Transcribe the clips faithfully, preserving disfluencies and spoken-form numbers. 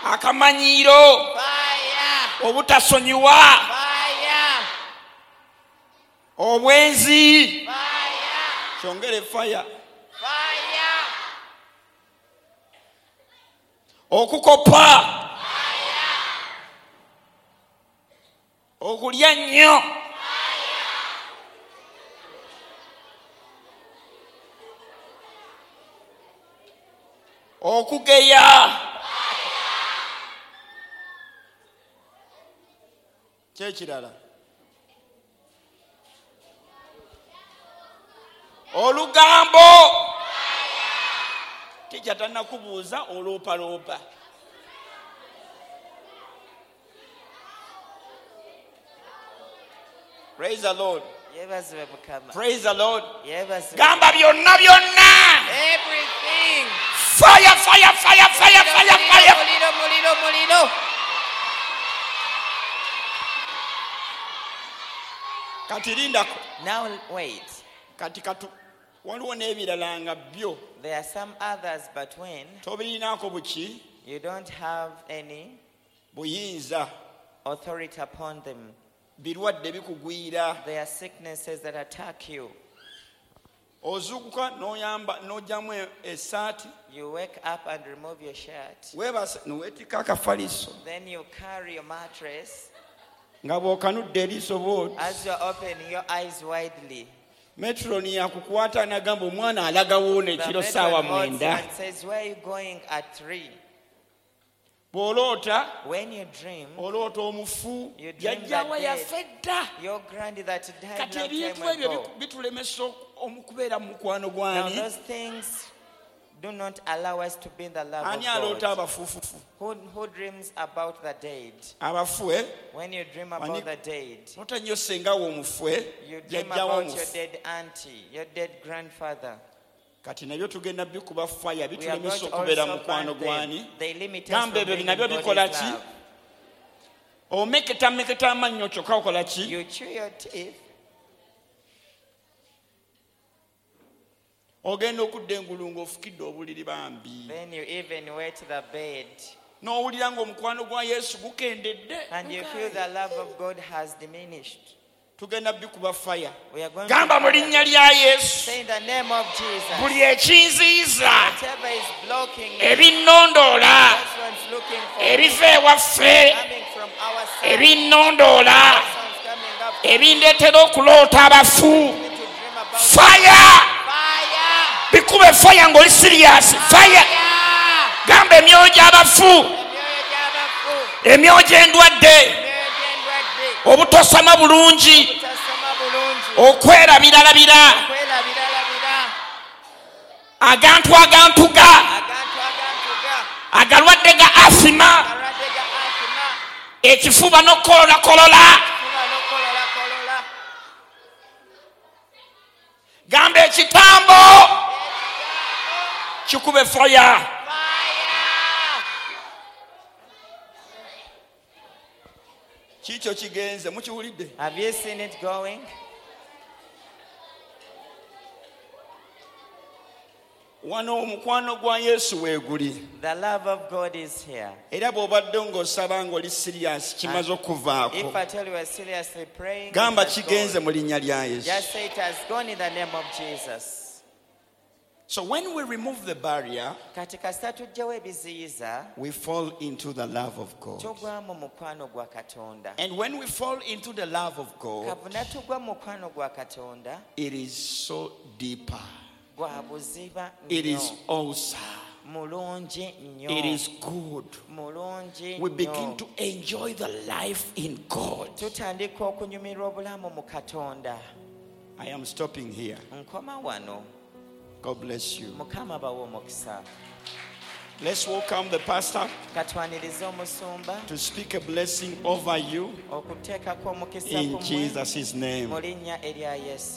Akamanyiro. Fire. Obutasonyiwa. Fire. Obwenzi. Fire. Kyongere fire. Fire. Okukopa. Okulya nnyo. Okugeya. Kyekirala. Olugambo. Tijja tannakubuuza oloopaloopa. Praise the Lord. Praise the Lord. Gamba byonna byonna. Everything. Fire, fire, fire, fire, fire, fire. Muliro, muliro, muliro. Kati lindako. Now wait. Kati katu waliwo n'ebirala nga byo. There are some others, but when Tobirinaako buki. you don't have any Buyinza. authority upon them, Birwadde bikugwira. there are sicknesses that attack you. Ozuukuka n'oyamba n'ojjamu essaati. You wake up and remove your shirt. Weebase n'oweetika akafaliso. Then you carry your mattress. Nga bw'okanudde eriiso bw'oti. As you are opening your eyes widely, Metroni yakukwata n'agamba omwana alagawo n'ekiro the ssaawa matron holds mwenda. and says, where are you going at three? Bw'oloota When you dream, oloota omufu You dream yajjawa that yafe dda. your granny that died Kati long ebintu time ebyo ago. bitulemesa okubeera mu mukwano Now gwani. those things do not allow us to be in the love Ani of aloota God. abafuufufu? Who, who dreams about the dead? Abafu eh? When you dream Ani- about the dead, Loota nnyo ssengawo omufu eh? you dream Jjajjawo about your omufu. dead auntie, your dead grandfather. Kati nabyo tugenda bikuba faya We are going bitulemesa to okubeera mu also mukwano burn gwani. them. They limit us Gamba from ebyo being nabyo in bikola God's ki? love. Omeketa meketa amannyo kyokka okola ki? You chew your teeth. Ogenda okudda engulu ng'ofukidde obuliri bambi. Then you even wet the bed. N'owulira ng'omukwano gwa Yesu gukendedde. And you feel the love of God has diminished. Tugenda bikuba faya. We are going Gamba mu to linnya lya Yesu. say in the name of Jesus. Buli ekinziiza. Whatever is blocking you, Ebinnondoola. that's what's looking for. Ebiva ewaffe. Coming from our side. Ebinnondoola. That's what's coming up. Ebindeetera okuloota abafu. To dream about Fire! fire. Bikube fire ng'oli serious. Fire! Fire. Gamba emyoyo gy'abafu. Emyoyo endwadde. Obutosama bulungi. Okwerabiralabira. Agantu agantuga. Agalwadde ga asima. Ekifuba n'okukolola kolola. Gamba ekitambo. Kikube fire. Kikyo kigenze mukiwulidde. Have you seen it going? Wano omukwano gwa Yesu weeguli. The love of God is here. Era bw'obadde ng'osaba ng'oli serious kimaze okuvaako. If I tell you we're seriously praying, Gamba it has kigenze gone. mu linnya lya Yesu. Just say it has gone in the name of Jesus. So when we remove the barrier, Katika satujjawo ebiziyiza, we fall into the love of God. tugwa mu mukwano gwa Katonda. And when we fall into the love of God, Kavuna tugwa mu mukwano gwa Katonda, it is so deeper. gwa buziba It is nnyo. awesome. Mulungi nnyo. It is good. Mulungi We begin nnyo. to enjoy the life in God. Tutandika okunyumirwa obulamu mu Katonda. I am stopping here. Nkoma wano. God bless you. Mukama bawe omukisa. Let's welcome the pastor Katwanirize omusumba to speak a blessing over you okuteekako omukisa in ku mmwe Jesus' name. mu linnya erya Yesu.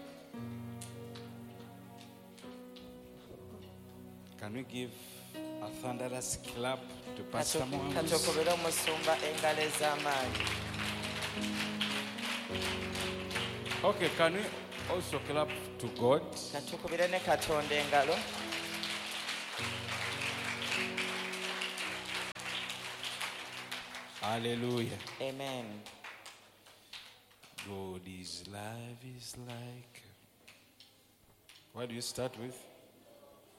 Can we give a thunderous clap to Pastor Mohammed? Katukubire omusumba engalo ez'amaanyi. Okay, can we also clap to God? Katukubire ne Katonda engalo. Hallelujah. Amen. God is love is like. What do you start with?